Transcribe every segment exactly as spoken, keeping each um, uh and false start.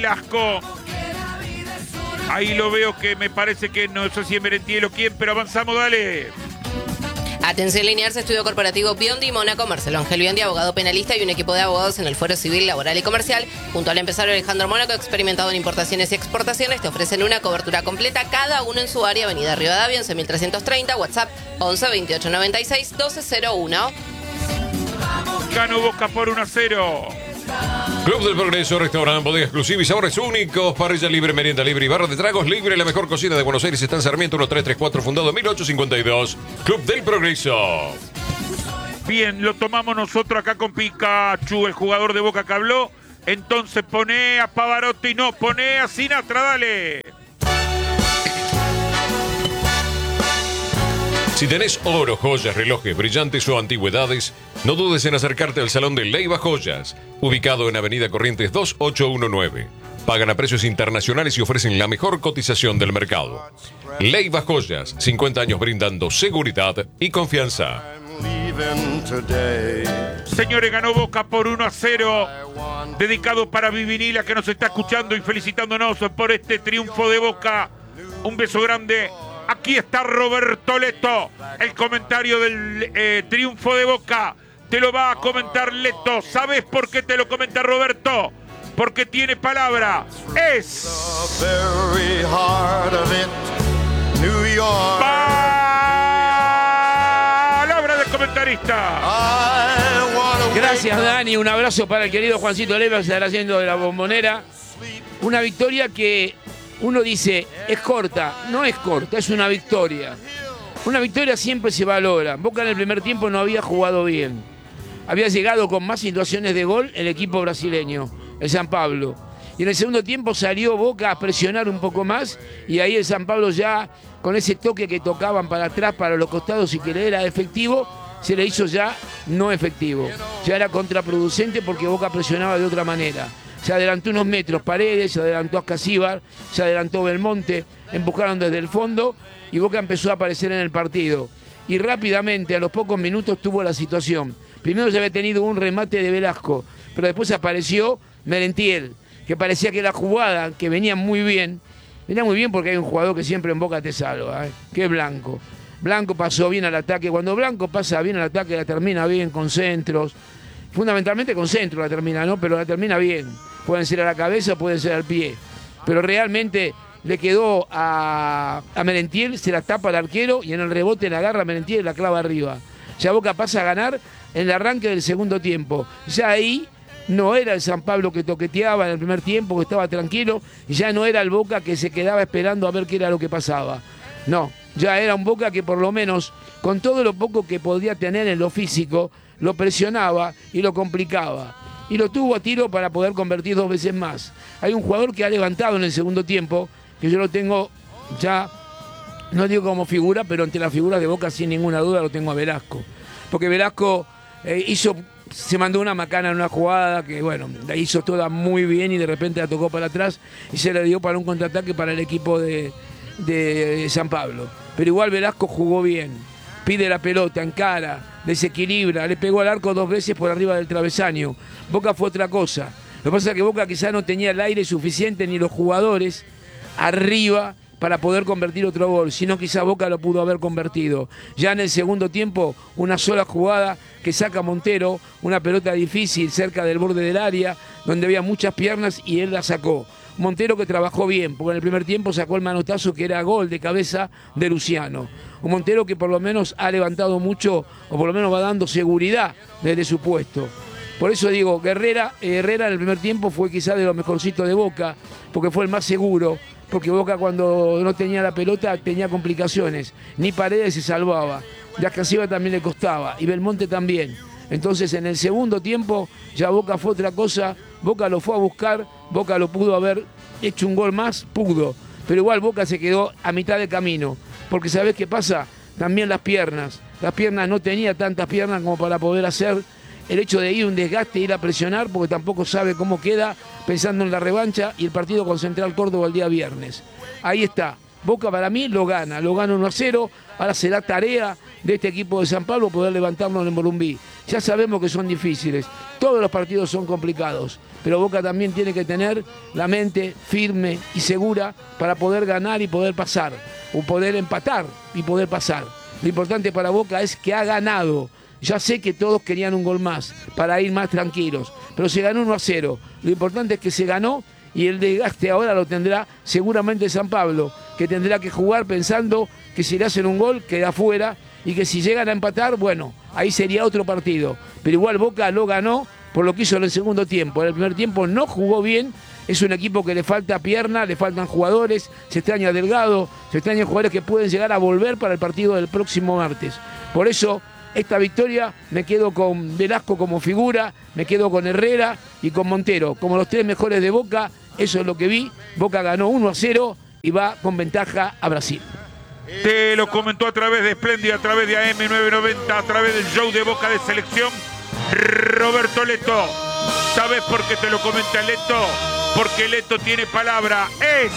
Velasco. Ahí lo veo que me parece que no sé si es Merentiel o quién, pero avanzamos, dale. Atención, Liniers, estudio corporativo Biondi, Mónaco, Marcelo Ángel Biondi, abogado penalista y un equipo de abogados en el Fuero Civil, Laboral y Comercial. Junto al empresario Alejandro Mónaco, experimentado en importaciones y exportaciones, te ofrecen una cobertura completa, cada uno en su área. Avenida Rivadavia, once mil trescientos treinta, WhatsApp once veintiocho noventa y seis doce cero uno. Ganó Boca por uno a cero. Club del Progreso, restaurante, bodega exclusiva y sabores únicos, parrilla libre, merienda libre y barra de tragos libre. La mejor cocina de Buenos Aires está en Sarmiento uno tres tres cuatro, fundado en mil ochocientos cincuenta y dos. Club del Progreso. Bien, lo tomamos nosotros acá con Pikachu, el jugador de Boca que habló. Entonces pone a Pavarotti, no, pone a Sinatra, dale. Si tenés oro, joyas, relojes, brillantes o antigüedades, no dudes en acercarte al Salón de Leiva Joyas, ubicado en Avenida Corrientes dos ocho uno nueve. Pagan a precios internacionales y ofrecen la mejor cotización del mercado. Leiva Joyas, cincuenta años brindando seguridad y confianza. Señores, ganó Boca por uno a cero. Dedicado para Vivinila, que nos está escuchando y felicitándonos por este triunfo de Boca. Un beso grande. Aquí está Roberto Leto, el comentario del eh, triunfo de Boca. Te lo va a comentar Leto. ¿Sabes por qué te lo comenta Roberto? Porque tiene palabra. Es... palabra del comentarista. Gracias, Dani. Un abrazo para el querido Juancito Leiva, que estará haciendo de la Bombonera. Una victoria que... uno dice, es corta. No es corta, es una victoria. Una victoria siempre se valora. Boca en el primer tiempo no había jugado bien. Había llegado con más situaciones de gol el equipo brasileño, el San Pablo. Y en el segundo tiempo salió Boca a presionar un poco más y ahí el San Pablo ya, con ese toque que tocaban para atrás, para los costados y que le era efectivo, se le hizo ya no efectivo. Ya era contraproducente porque Boca presionaba de otra manera. Se adelantó unos metros Paredes, se adelantó Ascasíbar, se adelantó Belmonte, empujaron desde el fondo y Boca empezó a aparecer en el partido. Y rápidamente, a los pocos minutos, tuvo la situación. Primero se había tenido un remate de Velasco, pero después apareció Merentiel, que parecía que la jugada, que venía muy bien, venía muy bien porque hay un jugador que siempre en Boca te salva, ¿eh? que es Blanco. Blanco pasó bien al ataque. Cuando Blanco pasa bien al ataque, la termina bien con centros. Fundamentalmente con centro la termina, ¿no? Pero la termina bien. Pueden ser a la cabeza, pueden ser al pie. Pero realmente le quedó a, a Merentiel, se la tapa al arquero y en el rebote la agarra a Merentiel y la clava arriba. Ya Boca pasa a ganar en el arranque del segundo tiempo. Ya ahí no era el San Pablo que toqueteaba en el primer tiempo, que estaba tranquilo, y ya no era el Boca que se quedaba esperando a ver qué era lo que pasaba. No, ya era un Boca que por lo menos, con todo lo poco que podía tener en lo físico, lo presionaba y lo complicaba. Y lo tuvo a tiro para poder convertir dos veces más. Hay un jugador que ha levantado en el segundo tiempo, que yo lo tengo ya, no digo como figura, pero entre las figuras de Boca sin ninguna duda lo tengo a Velasco. Porque Velasco eh, hizo, se mandó una macana en una jugada que, bueno, la hizo toda muy bien y de repente la tocó para atrás y se la dio para un contraataque para el equipo de, de San Pablo. Pero igual Velasco jugó bien. Pide la pelota, encara, desequilibra, le pegó al arco dos veces por arriba del travesaño. Boca fue otra cosa. Lo que pasa es que Boca quizá no tenía el aire suficiente ni los jugadores arriba para poder convertir otro gol, sino quizá Boca lo pudo haber convertido. Ya en el segundo tiempo, una sola jugada que saca Montero, una pelota difícil cerca del borde del área, donde había muchas piernas y él la sacó. Montero que trabajó bien, porque en el primer tiempo sacó el manotazo que era gol de cabeza de Luciano. Un Montero que por lo menos ha levantado mucho, o por lo menos va dando seguridad desde su puesto. Por eso digo, Herrera, Herrera en el primer tiempo fue quizá de los mejorcitos de Boca, porque fue el más seguro, porque Boca cuando no tenía la pelota tenía complicaciones. Ni Paredes se salvaba, de Ascasíbar también le costaba, y Belmonte también. Entonces en el segundo tiempo ya Boca fue otra cosa, Boca lo fue a buscar, Boca lo pudo haber hecho un gol más, pudo. Pero igual Boca se quedó a mitad de camino, porque ¿sabés qué pasa? También las piernas. Las piernas no tenía tantas piernas como para poder hacer el hecho de ir un desgaste, ir a presionar, porque tampoco sabe cómo queda pensando en la revancha y el partido con Central Córdoba el día viernes. Ahí está. Boca para mí lo gana, lo gana uno a cero. Ahora será tarea de este equipo de San Pablo poder levantarlo en el Morumbí. Ya sabemos que son difíciles, todos los partidos son complicados, pero Boca también tiene que tener la mente firme y segura para poder ganar y poder pasar, o poder empatar y poder pasar. Lo importante para Boca es que ha ganado. Ya sé que todos querían un gol más para ir más tranquilos, pero se ganó uno a cero. Lo importante es que se ganó y el desgaste ahora lo tendrá seguramente San Pablo, que tendrá que jugar pensando que si le hacen un gol queda fuera y que si llegan a empatar, bueno, ahí sería otro partido. Pero igual Boca lo ganó por lo que hizo en el segundo tiempo. En el primer tiempo no jugó bien. Es un equipo que le falta pierna, le faltan jugadores, se extraña a Delgado, se extrañan jugadores que pueden llegar a volver para el partido del próximo martes. Por eso, esta victoria me quedo con Velasco como figura, me quedo con Herrera y con Montero. Como los tres mejores de Boca, eso es lo que vi. Boca ganó uno a cero y va con ventaja a Brasil. Te lo comentó a través de Splendid, a través de A M novecientos noventa, a través del show de Boca de Selección, Roberto Leto. ¿Sabes por qué te lo comenta Leto? Porque Leto tiene palabra. Es...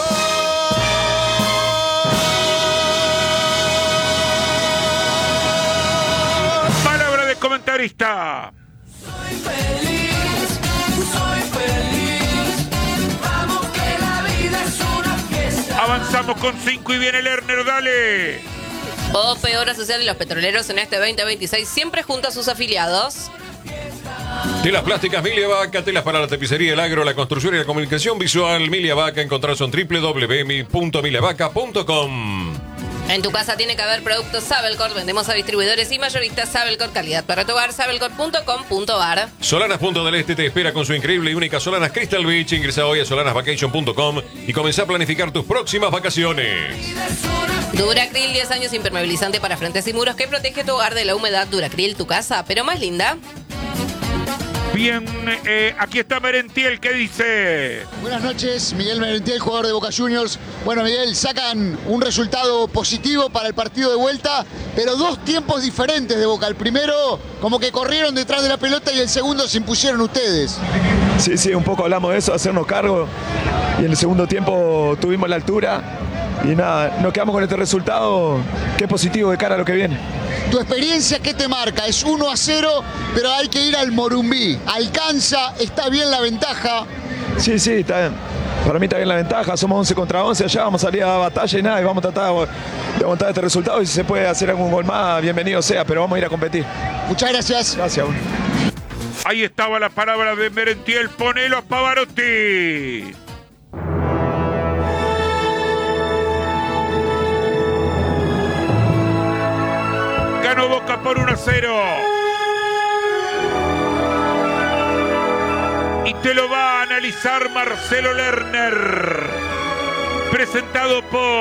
palabra de comentarista. Soy feliz, soy feliz. Vamos que la vida es una fiesta. Avanzamos con cinco y viene Lerner, dale. O peor social de los petroleros en este veinte veintiséis, siempre junto a sus afiliados. Telas plásticas Milia Vaca, telas para la tapicería, el agro, la construcción y la comunicación visual. Milia Vaca, encontrarlos en doble u doble u doble u punto milia vaca punto com. En tu casa tiene que haber productos Sabelcor. Vendemos a distribuidores y mayoristas Sabelcor, calidad para tu hogar, sabelcor punto com punto ar. Solanas Punta del Este te espera con su increíble y única Solanas Crystal Beach. Ingresa hoy a solanas vacation punto com y comenzá a planificar tus próximas vacaciones. Duracril, diez años impermeabilizante para frentes y muros que protege tu hogar de la humedad. Duracril, tu casa, pero más linda. Bien, eh, aquí está Merentiel, ¿qué dice? Buenas noches, Miguel Merentiel, jugador de Boca Juniors. Bueno, Miguel, sacan un resultado positivo para el partido de vuelta, pero dos tiempos diferentes de Boca. El primero, como que corrieron detrás de la pelota, y el segundo se impusieron ustedes. Sí, sí, un poco hablamos de eso, hacernos cargo. Y en el segundo tiempo tuvimos la altura. Y nada, nos quedamos con este resultado, que es positivo de cara a lo que viene. ¿Tu experiencia qué te marca? Es uno a cero, pero hay que ir al Morumbí. ¿Alcanza? ¿Está bien la ventaja? Sí, sí, está bien. Para mí está bien la ventaja. Somos once contra once allá, vamos a salir a batalla y nada, y vamos a tratar de aguantar este resultado. Y si se puede hacer algún gol más, bienvenido sea, pero vamos a ir a competir. Muchas gracias. Gracias. Ahí estaba la palabra de Merentiel. Ponelo a Pavarotti. Ganó Boca por uno a cero. Y te lo va a analizar Marcelo Lerner. Presentado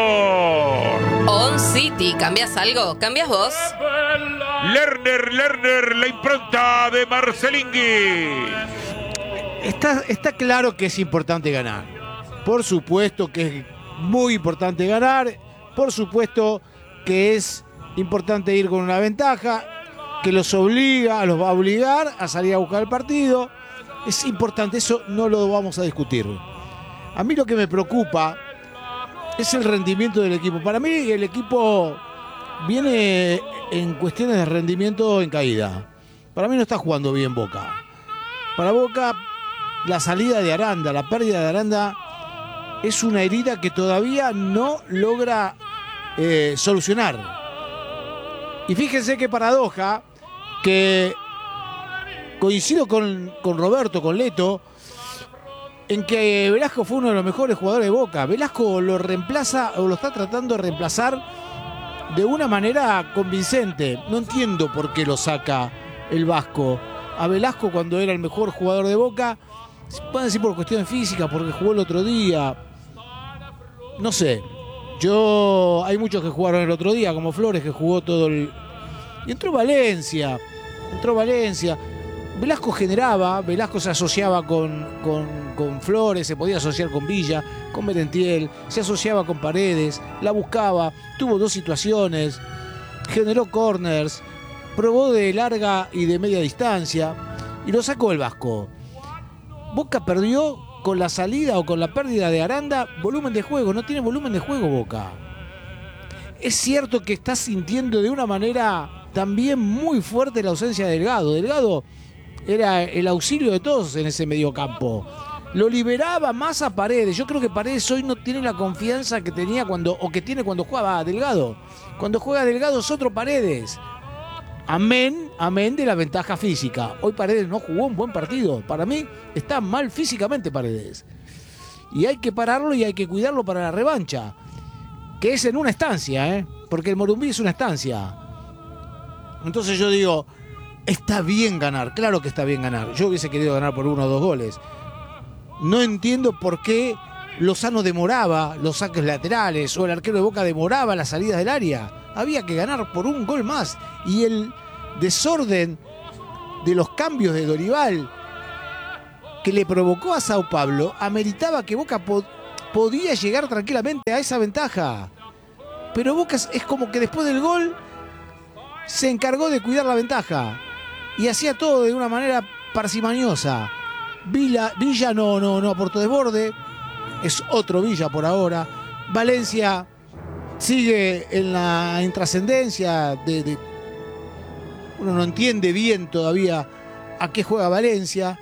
por On City. ¿Cambias algo? ¿Cambias vos? Lerner, Lerner, la impronta de Marcelingui. Está, está claro que es importante ganar. Por supuesto que es muy importante ganar. Por supuesto que es importante ir con una ventaja que los obliga, los va a obligar a salir a buscar el partido. Es importante, eso no lo vamos a discutir. A mí lo que me preocupa es el rendimiento del equipo. Para mí el equipo viene en cuestiones de rendimiento en caída. Para mí no está jugando bien Boca. Para Boca la salida de Aranda, la pérdida de Aranda es una herida que todavía no logra eh, solucionar. Y fíjense qué paradoja, que coincido con, con Roberto, con Leto, en que Velasco fue uno de los mejores jugadores de Boca. Velasco lo reemplaza, o lo está tratando de reemplazar de una manera convincente. No entiendo por qué lo saca el Vasco a Velasco cuando era el mejor jugador de Boca. Pueden decir por cuestiones físicas, porque jugó el otro día. No sé. Yo, hay muchos que jugaron el otro día, como Flores, que jugó todo el... Y entró Valencia, entró Valencia. Velasco generaba, Velasco se asociaba con, con, con Flores, se podía asociar con Villa, con Merentiel, se asociaba con Paredes, la buscaba, tuvo dos situaciones, generó corners, probó de larga y de media distancia, y lo sacó el Vasco. Boca perdió con la salida o con la pérdida de Aranda volumen de juego. No tiene volumen de juego Boca. Es cierto que está sintiendo de una manera también muy fuerte la ausencia de Delgado. Delgado era el auxilio de todos en ese mediocampo. Lo liberaba más a Paredes. Yo creo que Paredes hoy no tiene la confianza que tenía cuando, o que tiene cuando jugaba Delgado. Cuando juega Delgado es otro Paredes. Amén, amén de la ventaja física. Hoy Paredes no jugó un buen partido. Para mí está mal físicamente Paredes. Y hay que pararlo y hay que cuidarlo para la revancha. Que es en una estancia, ¿eh? Porque el Morumbí es una estancia. Entonces yo digo, está bien ganar. Claro que está bien ganar. Yo hubiese querido ganar por uno o dos goles. No entiendo por qué Lozano demoraba los saques laterales o el arquero de Boca demoraba las salidas del área. Había que ganar por un gol más. Y el desorden de los cambios de Dorival que le provocó a Sao Paulo ameritaba que Boca po- podía llegar tranquilamente a esa ventaja. Pero Boca es, es como que después del gol se encargó de cuidar la ventaja y hacía todo de una manera parsimoniosa. Villa, Villa no, no, no aportó desborde. Es otro Villa por ahora. Valencia sigue en la intrascendencia de, de... Uno no entiende bien todavía a qué juega Valencia.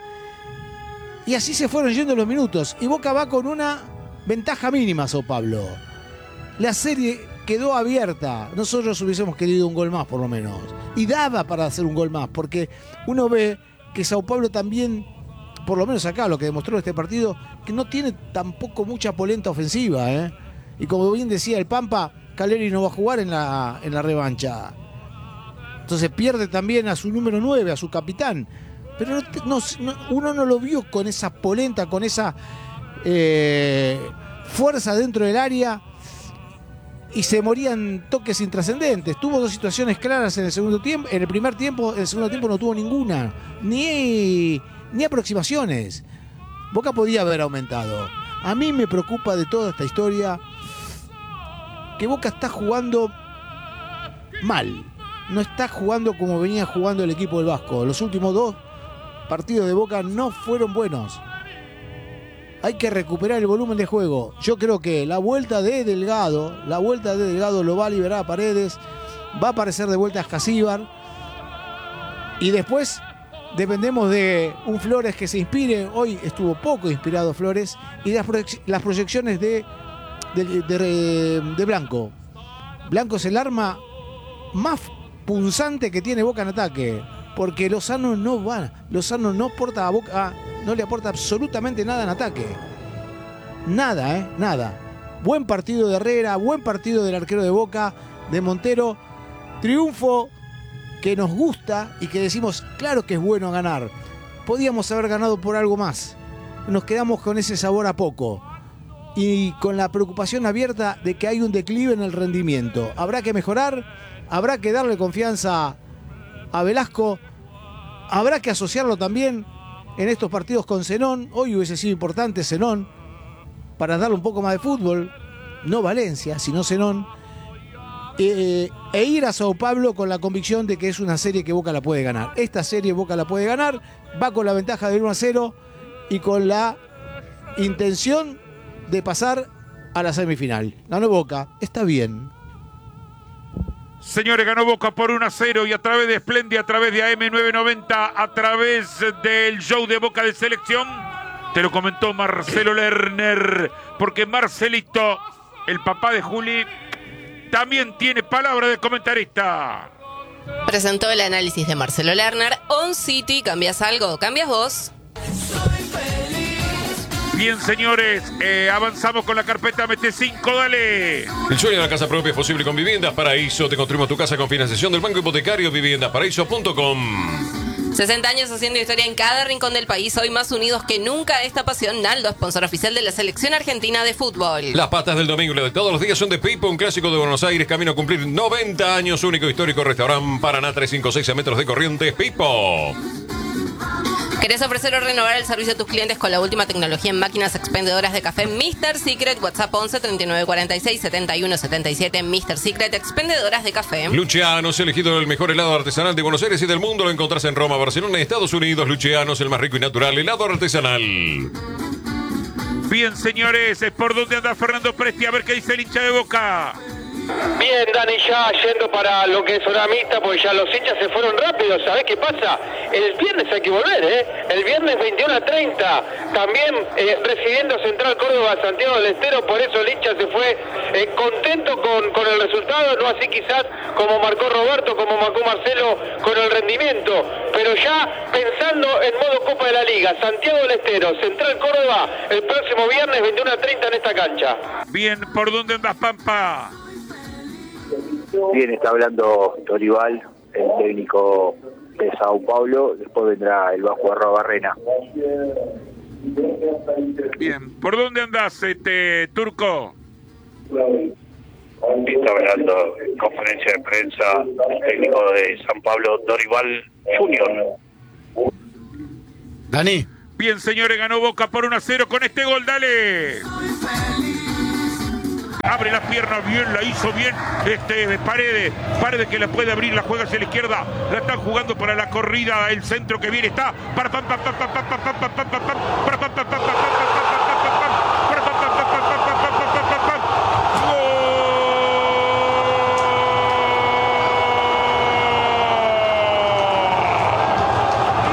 Y así se fueron yendo los minutos. Y Boca va con una ventaja mínima, Sao Paulo. La serie quedó abierta. Nosotros hubiésemos querido un gol más, por lo menos. Y daba para hacer un gol más, porque uno ve que Sao Paulo también, por lo menos acá, lo que demostró este partido, que no tiene tampoco mucha polenta ofensiva, ¿eh? Y como bien decía el Pampa, Caleri no va a jugar en la, en la revancha. Entonces pierde también a su número nueve, a su capitán. Pero no, no, uno no lo vio con esa polenta, con esa eh, fuerza dentro del área. Y se morían toques intrascendentes. Tuvo dos situaciones claras en el segundo tiempo. En el primer tiempo, en el segundo tiempo no tuvo ninguna. Ni, ni aproximaciones. Boca podía haber aumentado. A mí me preocupa de toda esta historia que Boca está jugando mal. No está jugando como venía jugando el equipo del Vasco. Los últimos dos partidos de Boca no fueron buenos. Hay que recuperar el volumen de juego. Yo creo que la vuelta de Delgado, la vuelta de Delgado lo va a liberar a Paredes, va a aparecer de vuelta a Escasíbar. Y después dependemos de un Flores que se inspire. Hoy estuvo poco inspirado Flores. Y las, proyec- las proyecciones de, de, de, de Blanco. Blanco es el arma más punzante que tiene Boca en ataque. Porque Lozano no va. Lozano no aporta a Boca, no le aporta absolutamente nada en ataque. Nada, ¿eh? Nada. Buen partido de Herrera, buen partido del arquero de Boca, de Montero. Triunfo que nos gusta y que decimos, claro que es bueno ganar. Podíamos haber ganado por algo más. Nos quedamos con ese sabor a poco. Y con la preocupación abierta de que hay un declive en el rendimiento. Habrá que mejorar, habrá que darle confianza a Velasco, habrá que asociarlo también en estos partidos con Zenón. Hoy hubiese sido importante Zenón para darle un poco más de fútbol, no Valencia, sino Zenón, eh, e ir a Sao Paulo con la convicción de que es una serie que Boca la puede ganar. Esta serie Boca la puede ganar, va con la ventaja del uno a cero y con la intención de pasar a la semifinal. Ganó Boca, está bien. Señores, ganó Boca por uno a cero y a través de Splendid, a través de A M novecientos noventa, a través del show de Boca de Selección, te lo comentó Marcelo Lerner, porque Marcelito, el papá de Juli, también tiene palabra de comentarista. Presentó el análisis de Marcelo Lerner. On City, ¿cambias algo? ¿Cambias vos? Bien, señores, eh, avanzamos con la carpeta Mete cinco, dale. El sueño de la casa propia es posible con Viviendas Paraíso. Te construimos tu casa con financiación del Banco Hipotecario. viviendas paraíso punto com. sesenta años haciendo historia en cada rincón del país. Hoy más unidos que nunca. Esta pasión, Naldo, sponsor oficial de la selección argentina de fútbol. Las patas del domingo y las de todos los días son de Pipo, un clásico de Buenos Aires, camino a cumplir noventa años. Único histórico restaurante Paraná trescientos cincuenta y seis a metros de Corrientes. Pipo. ¿Querés ofrecer o renovar el servicio a tus clientes con la última tecnología en máquinas expendedoras de café? mister Secret, WhatsApp once treinta y nueve cuarenta y seis setenta y uno setenta y siete. mister Secret, expendedoras de café. Lucianos, elegido el mejor helado artesanal de Buenos Aires y del mundo. Lo encontrás en Roma, Barcelona y Estados Unidos. Lucianos, el más rico y natural helado artesanal. Bien, señores, ¿por dónde anda Fernando Presti? A ver qué dice el hincha de Boca. Bien, Dani, ya yendo para lo que es hora mixta, porque ya los hinchas se fueron rápido. ¿Sabés qué pasa? El viernes hay que volver, ¿eh? El viernes veintiuno a treinta. También eh, recibiendo Central Córdoba, Santiago del Estero. Por eso el hincha se fue eh, contento con, con el resultado. No así quizás como marcó Roberto, como marcó Marcelo con el rendimiento. Pero ya pensando en modo Copa de la Liga. Santiago del Estero, Central Córdoba, el próximo viernes veintiuno a treinta en esta cancha. Bien, ¿por dónde andas, Pampa? Bien, está hablando Dorival, el técnico de Sao Paulo. Después vendrá el Vasco Arrobarrena. Bien, ¿por dónde andás, este Turco? Está hablando en conferencia de prensa el técnico de San Pablo, Dorival Junior. Dani. Bien, señores, ganó Boca por uno a cero con este gol, dale. Abre las piernas bien, la hizo bien este Paredes. Paredes que la puede abrir, la juega hacia la izquierda. La están jugando para la corrida, el centro que viene está para pam pam pam pam pam pam pam pam pam pam pam pam pam pam pam pam.